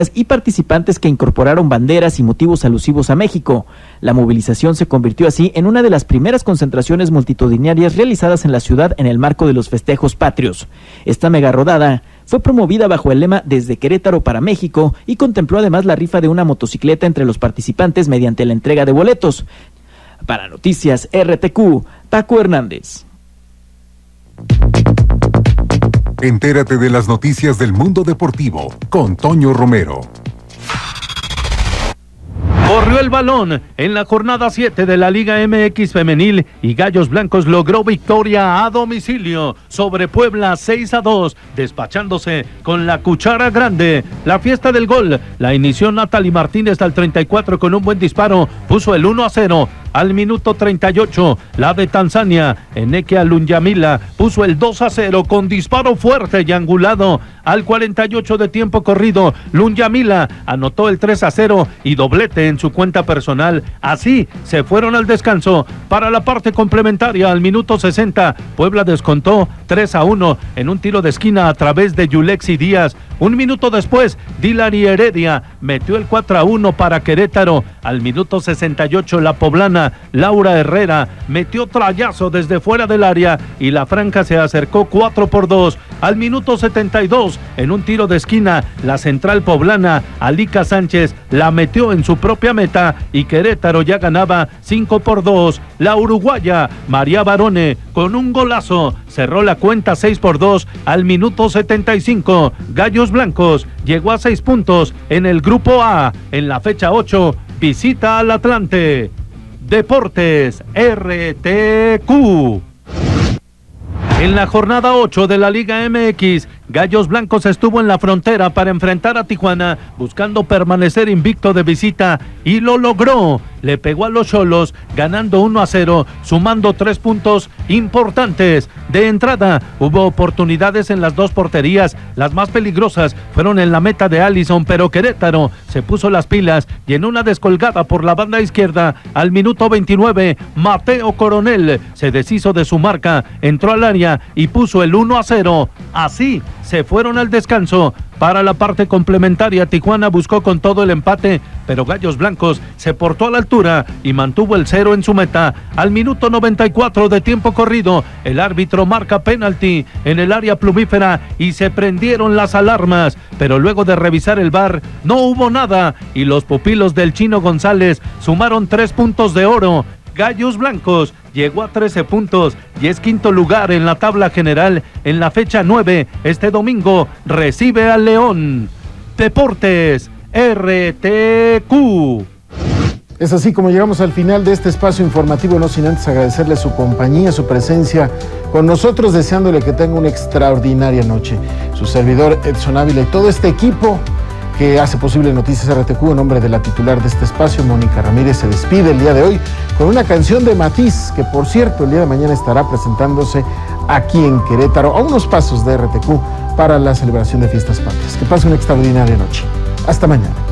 y participantes que incorporaron banderas y motivos alusivos a México. La movilización se convirtió así en una de las primeras concentraciones multitudinarias realizadas en la ciudad en el marco de los festejos patrios. Esta mega rodada fue promovida bajo el lema Desde Querétaro para México y contempló además la rifa de una motocicleta entre los participantes mediante la entrega de boletos. Para Noticias RTQ, Paco Hernández. Entérate de las noticias del mundo deportivo con Toño Romero. Corrió el balón en la jornada 7 de la Liga MX Femenil y Gallos Blancos logró victoria a domicilio sobre Puebla 6-2, despachándose con la cuchara grande. La fiesta del gol la inició Natalie Martínez al 34 con un buen disparo, puso el 1-0. Al minuto 38, la de Tanzania, Eneke Alunyamila, puso el 2-0 con disparo fuerte y angulado. Al 48 de tiempo corrido, Lunyamila anotó el 3-0 y doblete en su cuenta personal. Así se fueron al descanso. Para la parte complementaria, al minuto 60, Puebla descontó 3-1 en un tiro de esquina a través de Yulexi Díaz. Un minuto después, Dilari Heredia metió el 4-1 para Querétaro. Al minuto 68, la poblana Laura Herrera metió trayazo desde fuera del área y la franja se acercó 4-2. Al minuto 72, en un tiro de esquina, la central poblana Alica Sánchez la metió en su propia meta y Querétaro ya ganaba 5-2. La uruguaya María Barone con un golazo cerró la cuenta 6-2 al minuto 75. Gallos Blancos llegó a 6 puntos en el grupo A. En la fecha 8 visita al Atlante. Deportes RTQ. En la jornada 8 de la Liga MX, Gallos Blancos estuvo en la frontera para enfrentar a Tijuana, buscando permanecer invicto de visita y lo logró. Le pegó a los Xolos, ganando 1-0, sumando 3 puntos importantes. De entrada, hubo oportunidades en las dos porterías. Las más peligrosas fueron en la meta de Allison, pero Querétaro se puso las pilas y en una descolgada por la banda izquierda, al minuto 29, Mateo Coronel se deshizo de su marca, entró al área y puso el 1-0. Así se fueron al descanso. Para la parte complementaria, Tijuana buscó con todo el empate, pero Gallos Blancos se portó a la altura y mantuvo el 0 en su meta. Al minuto 94 de tiempo corrido, el árbitro marca penalti en el área plumífera y se prendieron las alarmas, pero luego de revisar el VAR no hubo nada y los pupilos del Chino González sumaron 3 puntos de oro. Gallos Blancos llegó a 13 puntos y es quinto lugar en la tabla general. En la fecha 9, este domingo, recibe al León. Deportes RTQ. Es así como llegamos al final de este espacio informativo, no sin antes agradecerle su compañía, su presencia con nosotros, deseándole que tenga una extraordinaria noche. Su servidor Edson Ávila y todo este equipo que hace posible Noticias RTQ, en nombre de la titular de este espacio, Mónica Ramírez, se despide el día de hoy con una canción de Matiz, que por cierto el día de mañana estará presentándose aquí en Querétaro, a unos pasos de RTQ, para la celebración de Fiestas Patrias. Que pase una extraordinaria noche. Hasta mañana.